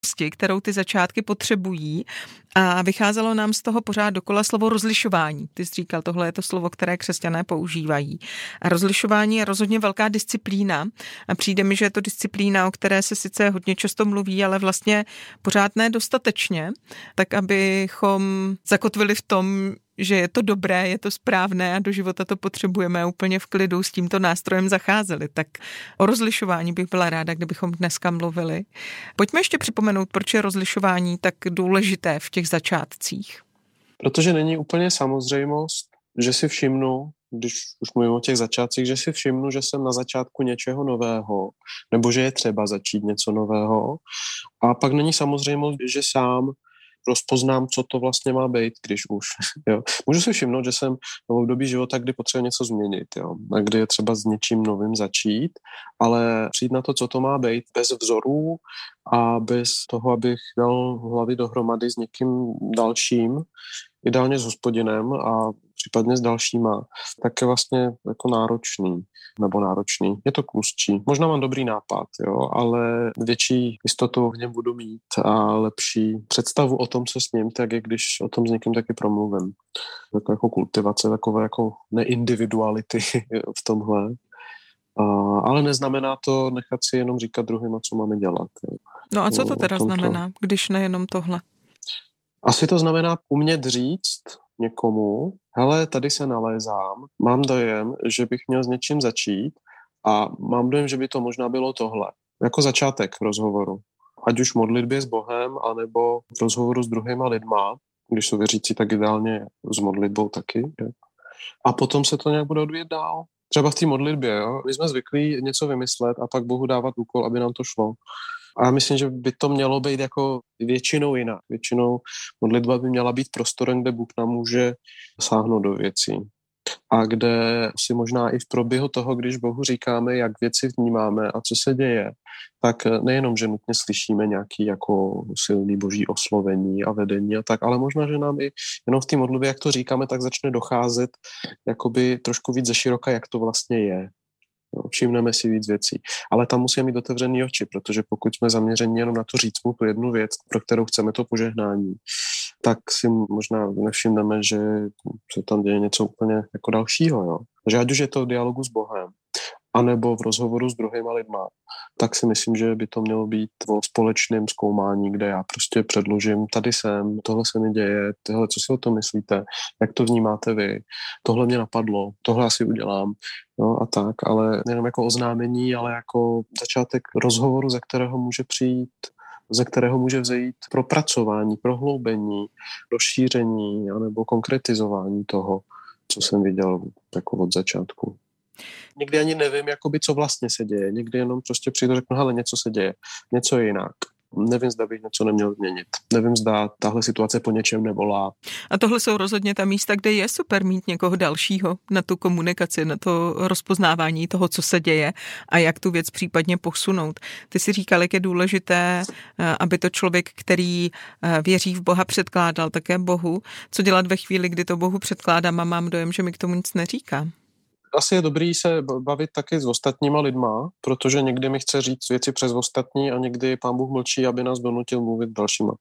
kterou ty začátky potřebují, a vycházelo nám z toho pořád dokola slovo rozlišování. Ty jsi říkal, tohle je to slovo, které křesťané používají. A rozlišování je rozhodně velká disciplína a přijde mi, že je to disciplína, o které se sice hodně často mluví, ale vlastně pořád ne dostatečně, tak abychom zakotvili v tom, že je to dobré, je to správné a do života to potřebujeme úplně v klidu s tímto nástrojem zacházeli. Tak o rozlišování bych byla ráda, kdybychom dneska mluvili. Pojďme ještě připomenout, proč je rozlišování tak důležité v těch začátcích. Protože není úplně samozřejmost, že si všimnu, když už mluvím o těch začátcích, že si všimnu, že jsem na začátku něčeho nového, nebo že je třeba začít něco nového. A pak není samozřejmost, že sám rozpoznám, co to vlastně má být, když už. Jo. Můžu si všimnout, že jsem v období života, kdy potřebuji něco změnit, jo, a kdy je třeba s něčím novým začít, ale přijít na to, co to má být, bez vzorů a bez toho, abych dal hlavy dohromady s někým dalším, ideálně s Hospodinem a případně s dalšíma, tak je vlastně jako náročný. Je to tlustší. Možná mám dobrý nápad, jo, ale větší jistotu v něm budu mít a lepší představu o tom, co s ním, tak je, když o tom s někým taky promluvím. Jako kultivace, takové jako neindividuality v tomhle. Ale neznamená to nechat si jenom říkat druhým, co máme dělat. Jo. No a co to teda znamená, když nejenom tohle? Asi to znamená umět říct někomu, hele, tady se nalézám, mám dojem, že bych měl s něčím začít a mám dojem, že by to možná bylo tohle. Jako začátek rozhovoru. Ať už v modlitbě s Bohem, anebo v rozhovoru s druhýma lidma, když jsou věřící, tak ideálně s modlitbou taky. Je. A potom se to nějak bude odvíjet dál. Třeba v té modlitbě, jo? My jsme zvyklí něco vymyslet a pak Bohu dávat úkol, aby nám to šlo. A já myslím, že by to mělo být jako většinou jinak. Většinou modlitba by měla být prostorem, kde Bůh nám může sáhnout do věcí. A kde si možná i v proběhu toho, když Bohu říkáme, jak věci vnímáme a co se děje, tak nejenom, že nutně slyšíme nějaký jako silný boží oslovení a vedení a tak, ale možná, že nám i jenom v té modlitbě, jak to říkáme, tak začne docházet jakoby trošku víc ze široka, jak to vlastně je. No, všimneme si víc věcí. Ale tam musíme mít otevřený oči, protože pokud jsme zaměřeni jenom na to říct mu tu jednu věc, pro kterou chceme to požehnání, tak si možná nevšimneme, že se tam děje něco úplně jako dalšího. Jo? Že ať už je to v dialogu s Bohem, anebo v rozhovoru s druhýma lidma, tak si myslím, že by to mělo být o společném zkoumání, kde já prostě předložím, tady jsem, tohle se mi děje, tohle, co si o tom myslíte, jak to vnímáte vy, tohle mě napadlo, tohle asi udělám, no a tak, ale nejenom jako oznámení, ale jako začátek rozhovoru, ze kterého může přijít, ze kterého může vzejít propracování, prohloubení, rozšíření anebo konkretizování toho, co jsem viděl jako od začátku. Někdy ani nevím, jakoby, co vlastně se děje. Někdy jenom prostě přijdu a řeknu, hele, něco se děje, něco je jinak. Nevím, zda bych něco neměl změnit. Nevím, zda tahle situace po něčem nevolá. A tohle jsou rozhodně ta místa, kde je super mít někoho dalšího na tu komunikaci, na to rozpoznávání toho, co se děje a jak tu věc případně posunout. Ty si říkal, jak je důležité, aby to člověk, který věří v Boha, předkládal také Bohu. Co dělat ve chvíli, kdy to Bohu předkládám a mám dojem, že mi k tomu nic neříká? Asi je dobrý se bavit taky s ostatníma lidma, protože někdy mi chce říct věci přes ostatní a někdy Pán Bůh mlčí, aby nás donutil mluvit dalšíma.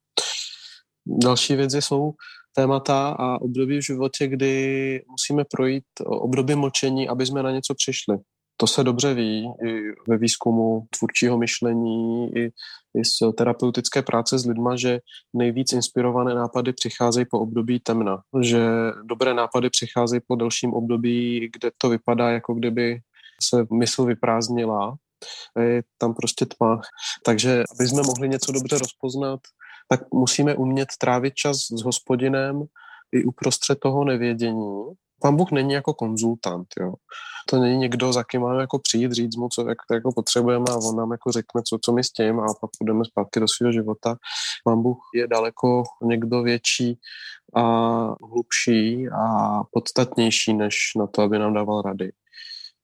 Další věci jsou témata a období v životě, kdy musíme projít období mlčení, aby jsme na něco přišli. To se dobře ví i ve výzkumu tvůrčího myšlení, i z terapeutické práce s lidma, že nejvíc inspirované nápady přicházejí po období temna. Že dobré nápady přicházejí po delším období, kde to vypadá, jako kdyby se mysl vyprázdnila. Je tam prostě tma. Takže aby jsme mohli něco dobře rozpoznat, tak musíme umět trávit čas s Hospodinem i uprostřed toho nevědění. Pán Bůh není jako konzultant, jo. To není někdo, za kým máme jako přijít, říct mu, co jako potřebujeme a on nám jako řekne, co my s tím a pak půjdeme zpátky do svého života. Pán Bůh je daleko někdo větší a hlubší a podstatnější, než na to, aby nám dával rady.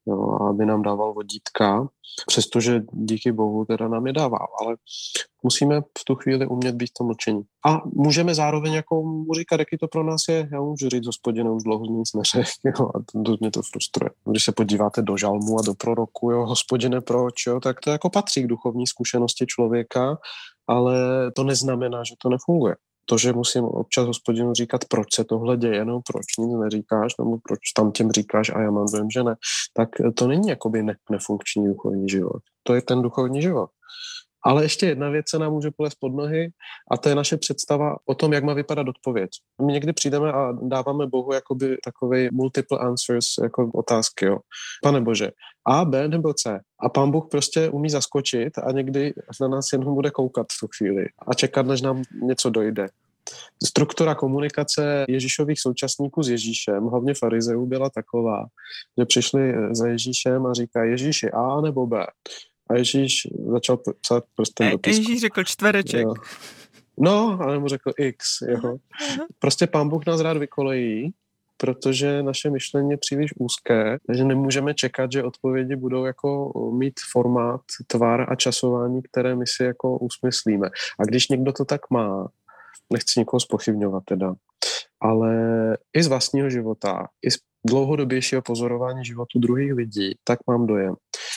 jo, aby nám dával vodítka, přestože díky bohu teda nám je dává, ale musíme v tu chvíli umět být v tom mlčení. A můžeme zároveň jako mu říkat, jaký to pro nás je. Já můžu říct, Hospodine, už dlouho nic neřekl, jo, a mě to frustruje. Když se podíváte do žalmu a do proroku, jo, Hospodine, proč, jo, tak to jako patří k duchovní zkušenosti člověka, ale to neznamená, že to nefunguje. To, že musím občas Hospodinu říkat, proč se tohle děje, no proč nic neříkáš, nebo proč tam těm říkáš a já mám dojem, že ne, tak to není jakoby nefunkční duchovní život. To je ten duchovní život. Ale ještě jedna věc se nám může polést pod nohy a to je naše představa o tom, jak má vypadat odpověď. My někdy přijdeme a dáváme Bohu jakoby takovej multiple answers, jako otázky, jo. Pane Bože, A, B nebo C. A Pán Bůh prostě umí zaskočit a někdy na nás jenom bude koukat v tu chvíli a čekat, než nám něco dojde. Struktura komunikace Ježíšových současníků s Ježíšem, hlavně farizeů, byla taková, že přišli za Ježíšem a říkají, Ježíši, A nebo B. A Ježíš začal psát prstem do písku. Ježíš řekl čtvereček. Jo. No, ale mu řekl X. Jo. Prostě Pán Bůh nás rád vykolejí, protože naše myšlení je příliš úzké, takže nemůžeme čekat, že odpovědi budou jako mít formát, tvar a časování, které my si jako usmyslíme. A když někdo to tak má, nechci nikoho zpochybňovat teda, ale i z vlastního života, i z dlouhodobějšího pozorování životu druhých lidí, tak mám dojem,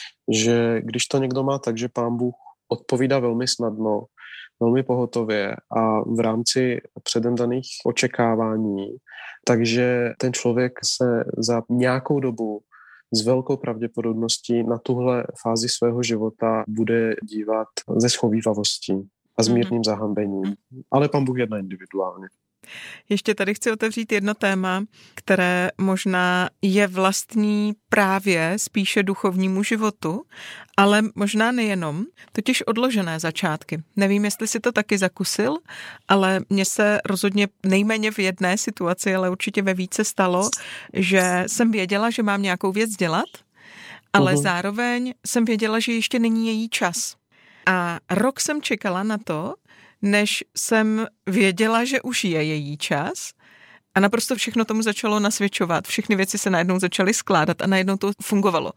že když to někdo má tak, že Pán Bůh odpovídá velmi snadno, velmi pohotově a v rámci předem daných očekávání, takže ten člověk se za nějakou dobu s velkou pravděpodobností na tuhle fázi svého života bude dívat se schovívavostí a s mírným zahambením. Ale Pán Bůh jedná individuálně. Ještě tady chci otevřít jedno téma, které možná je vlastní právě spíše duchovnímu životu, ale možná nejenom, totiž odložené začátky. Nevím, jestli si to taky zakusil, ale mně se rozhodně nejméně v jedné situaci, ale určitě ve více stalo, že jsem věděla, že mám nějakou věc dělat, ale zároveň jsem věděla, že ještě není její čas. A rok jsem čekala na to, než jsem věděla, že už je její čas a naprosto všechno tomu začalo nasvědčovat. Všechny věci se najednou začaly skládat a najednou to fungovalo.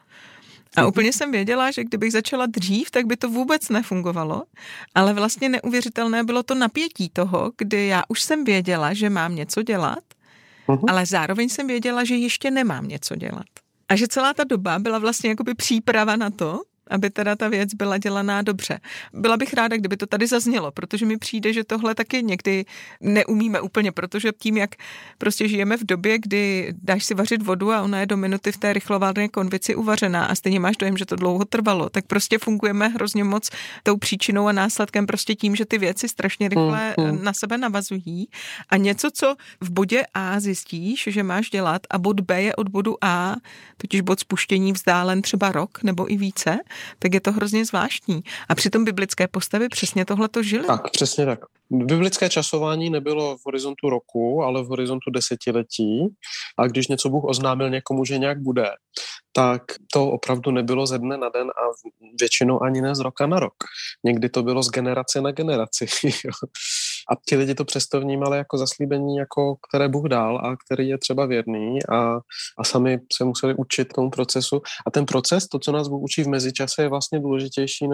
A úplně jsem věděla, že kdybych začala dřív, tak by to vůbec nefungovalo, ale vlastně neuvěřitelné bylo to napětí toho, kdy já už jsem věděla, že mám něco dělat, ale zároveň jsem věděla, že ještě nemám něco dělat. A že celá ta doba byla vlastně jakoby příprava na to, aby teda ta věc byla dělaná dobře. Byla bych ráda, kdyby to tady zaznělo, protože mi přijde, že tohle taky někdy neumíme úplně, protože tím, jak prostě žijeme v době, kdy dáš si vařit vodu a ona je do minuty v té rychlovarné konvici uvařená a stejně máš dojem, že to dlouho trvalo, tak prostě fungujeme hrozně moc tou příčinou a následkem prostě tím, že ty věci strašně rychle na sebe navazují a něco, co v bodě A zjistíš, že máš dělat a bod B je od bodu A, totiž bod spuštění vzdálen třeba rok nebo i více, tak je to hrozně zvláštní. A přitom biblické postavy přesně tohleto žily. Tak, přesně tak. Biblické časování nebylo v horizontu roku, ale v horizontu desetiletí. A když něco Bůh oznámil někomu, že nějak bude, tak to opravdu nebylo ze dne na den a většinou ani ne z roka na rok. Někdy to bylo z generace na generaci. A ti lidi to přesto vnímali jako zaslíbení, jako které Bůh dal a který je třeba věrný a sami se museli učit tomu procesu. A ten proces, to, co nás Bůh učí v mezičase, je vlastně důležitější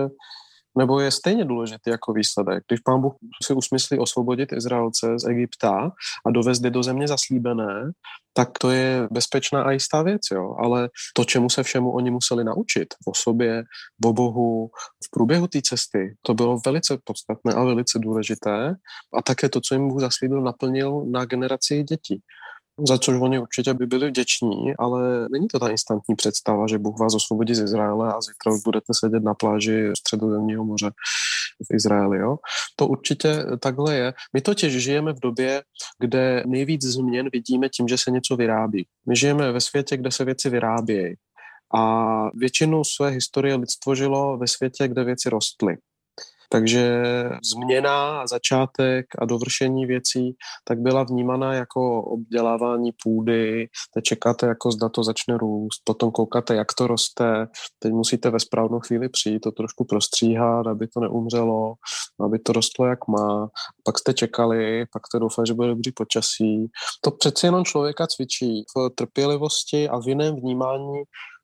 nebo je stejně důležitý jako výsledek. Když Pán Bůh si usmyslí osvobodit Izraelce z Egypta a dovést je do země zaslíbené, tak to je bezpečná a jistá věc, jo. Ale to, čemu se všemu oni museli naučit, o sobě, o Bohu, v průběhu té cesty, to bylo velice podstatné a velice důležité. A také to, co jim Bůh zaslíbil, naplnil na generaci dětí. Za což oni určitě by byli vděční, ale není to ta instantní představa, že Bůh vás osvobodí z Izraele a zítra už budete sedět na pláži Středozemního moře v Izraeli. Jo? To určitě takhle je. My totiž žijeme v době, kde nejvíc změn vidíme tím, že se něco vyrábí. My žijeme ve světě, kde se věci vyrábějí. A většinu své historie lidstvo žilo ve světě, kde věci rostly. Takže změna, začátek a dovršení věcí tak byla vnímaná jako obdělávání půdy, teď čekáte, jako zda to začne růst, potom koukáte, jak to roste, teď musíte ve správnou chvíli přijít, to trošku prostříhat, aby to neumřelo, aby to rostlo, jak má. Pak jste čekali, pak jste doufali, že bude dobrý počasí. To přeci jenom člověka cvičí v trpělivosti a v jiném vnímání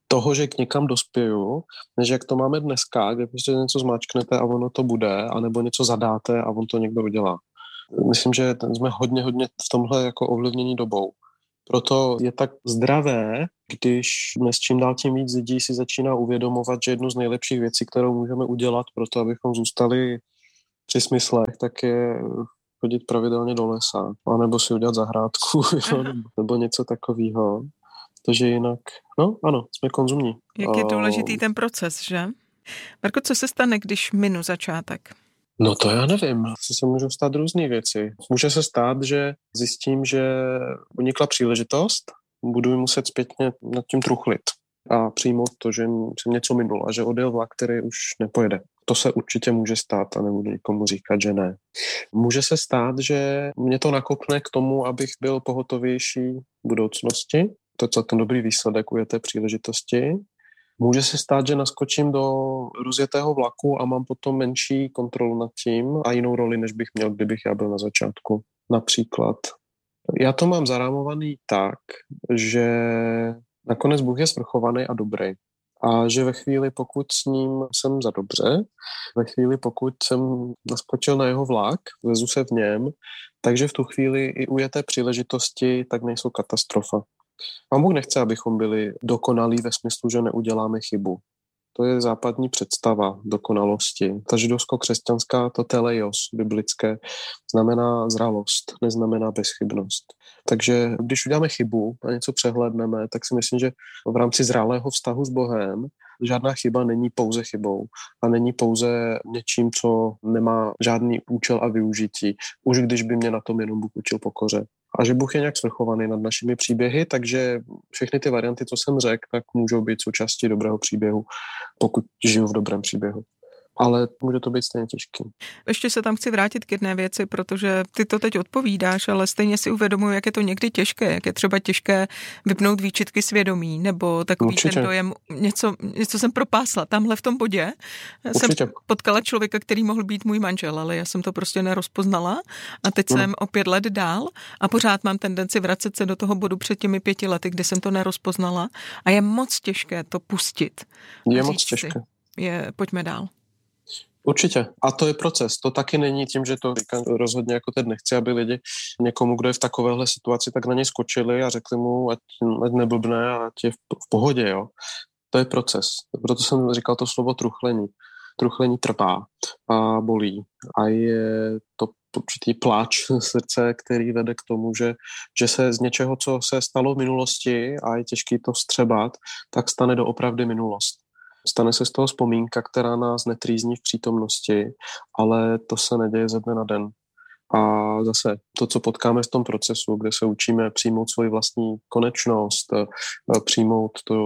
toho, že k někam dospěju, než jak to máme dneska, kde prostě něco zmáčknete a ono to bude, anebo něco zadáte a on to někdo udělá. Myslím, že jsme hodně v tomhle jako ovlivnění dobou. Proto je tak zdravé, když dnes čím dál tím víc lidí si začíná uvědomovat, že jednu z nejlepších věcí, kterou můžeme udělat pro to, abychom zůstali při smyslech, tak je chodit pravidelně do lesa, anebo si udělat zahrádku, nebo něco takového. Takže jinak, ano, jsme konzumní. Jak je důležitý ten proces, že? Marko, co se stane, když minu začátek? No to já nevím, se můžou stát různé věci. Může se stát, že zjistím, že unikla příležitost, budu muset zpětně nad tím truchlit a přijmout to, že jsem něco minul a že odjel vlak, který už nepojede. To se určitě může stát a nebudu nikomu říkat, že ne. Může se stát, že mě to nakopne k tomu, abych byl pohotovější v budoucnosti. To je celkem dobrý výsledek u té příležitosti. Může se stát, že naskočím do rozjetého vlaku a mám potom menší kontrolu nad tím a jinou roli, než bych měl, kdybych já byl na začátku. Například. Já to mám zarámovaný tak, že nakonec Bůh je svrchovaný a dobrý. A že ve chvíli, pokud s ním jsem za dobře, ve chvíli, pokud jsem naskočil na jeho vlak, vezu se v něm, takže v tu chvíli i u té příležitosti tak nejsou katastrofa. Pán Bůh nechce, abychom byli dokonalí ve smyslu, že neuděláme chybu. To je západní představa dokonalosti. Ta židovsko-křesťanská, to teleios biblické, znamená zralost, neznamená bezchybnost. Takže když uděláme chybu a něco přehlédneme, tak si myslím, že v rámci zralého vztahu s Bohem žádná chyba není pouze chybou a není pouze něčím, co nemá žádný účel a využití, už když by mě na tom jenom Bůh učil pokoře. A že Bůh je nějak svrchovaný nad našimi příběhy, takže všechny ty varianty, co jsem řekl, tak můžou být součástí dobrého příběhu, pokud žiju v dobrém příběhu. Ale může to být stejně těžký. Ještě se tam chci vrátit k jedné věci, protože ty to teď odpovídáš, ale stejně si uvědomuji, jak je to někdy těžké, jak je třeba těžké vypnout výčitky svědomí, nebo takový Určitě. Ten dojem, něco jsem propásla. Tamhle v tom bodě Určitě. jsem potkala člověka, který mohl být můj manžel, ale já jsem to prostě nerozpoznala a teď jsem o 5 let dál a pořád mám tendenci vracet se do toho bodu před těmi 5 lety, kde jsem to nerozpoznala a je moc těžké to pustit. Je moc těžké. Pojďme dál. Určitě. A to je proces. To taky není tím, že to říkám rozhodně jako teď nechci, aby lidi někomu, kdo je v takovéhle situaci, tak na něj skočili a řekli mu, ať neblbne a ať je v pohodě. Jo. To je proces. Proto jsem říkal to slovo truchlení. Truchlení trvá a bolí. A je to určitý pláč srdce, který vede k tomu, že se z něčeho, co se stalo v minulosti a je těžký to vstřebat, tak stane doopravdy minulost. Stane se z toho vzpomínka, která nás netrýzní v přítomnosti, ale to se neděje ze dne na den. A zase to, co potkáme v tom procesu, kde se učíme přijmout svoji vlastní konečnost, přijmout to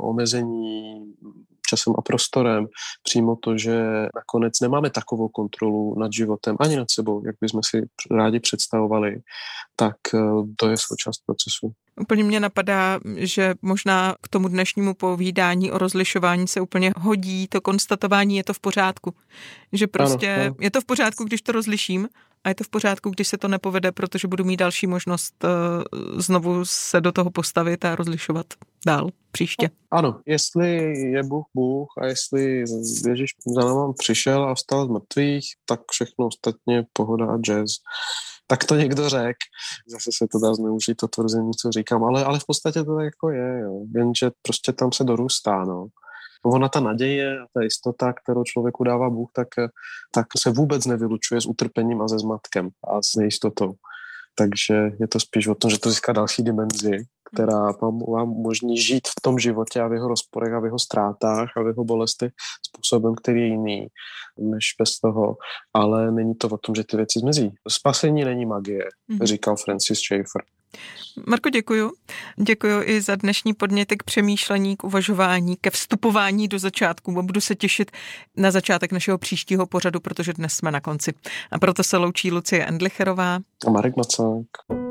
omezení časem a prostorem, přijmout to, že nakonec nemáme takovou kontrolu nad životem ani nad sebou, jak bychom si rádi představovali, tak to je součást procesu. Úplně mě napadá, že možná k tomu dnešnímu povídání o rozlišování se úplně hodí to konstatování, je to v pořádku. Že prostě ano. Je to v pořádku, když to rozliším a je to v pořádku, když se to nepovede, protože budu mít další možnost znovu se do toho postavit a rozlišovat dál příště. Ano, jestli je Bůh a jestli Ježíš za náma přišel a vstal z mrtvých, tak všechno ostatně pohoda a jazz. Tak to někdo řekl. Zase se to dá zneužít, to tvrzení, co říkám, ale v podstatě to tak jako je, jo. Jenže prostě tam se dorůstá, no. Ona ta naděje a ta jistota, kterou člověku dává Bůh, tak se vůbec nevylučuje s utrpením a se zmatkem a s nejistotou. Takže je to spíš o tom, že to získá další dimenzi, která vám umožní žít v tom životě a v jeho rozporech a v jeho ztrátách a v jeho bolestech způsobem, který je jiný než bez toho. Ale není to o tom, že ty věci zmizí. Spasení není magie, říkal Francis Schaeffer. Marko, děkuju. Děkuju i za dnešní podněty k přemýšlení, k uvažování, ke vstupování do začátku. Budu se těšit na začátek našeho příštího pořadu, protože dnes jsme na konci. A proto se loučí Lucie Endlicherová a Marek Macák.